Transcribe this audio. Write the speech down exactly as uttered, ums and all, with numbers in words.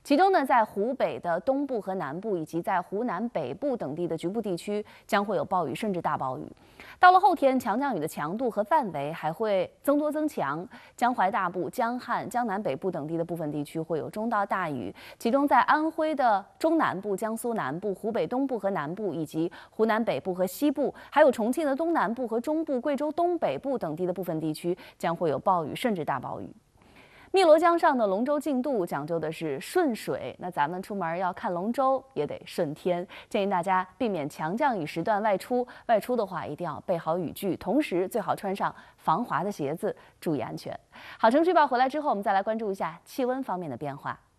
其中呢，在湖北的东部和南部，以及在湖南北部等地的局部地区将会有暴雨甚至大暴雨。到了后天，强降雨的强度和范围还会增多增强，江淮大部、江汉、江南北部等地的部分地区会有中到大雨，其中在安徽的中南部、江苏南部、湖北东部和南部，以及湖南北部和西部，还有重庆的东南部和中部、贵州东北部等地的部分地区将会有暴雨甚至大暴雨。汨罗江上的龙舟竞渡讲究的是顺水，那咱们出门要看龙舟也得顺天，建议大家避免强降雨时段外出。外出的话，一定要备好雨具，同时最好穿上防滑的鞋子，注意安全。好，城区报回来之后，我们再来关注一下气温方面的变化。